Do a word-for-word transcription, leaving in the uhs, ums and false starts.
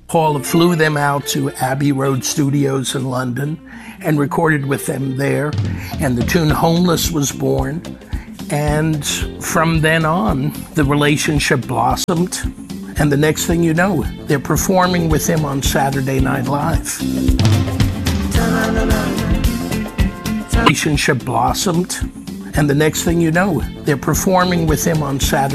Paul flew them out to Abbey Road Studios in London and recorded with them there. And the tune Homeless was born. And from then on, the relationship blossomed. And the next thing you know, they're performing with him on Saturday Night Live. Relationship blossomed. And the next thing you know, they're performing with him on Saturday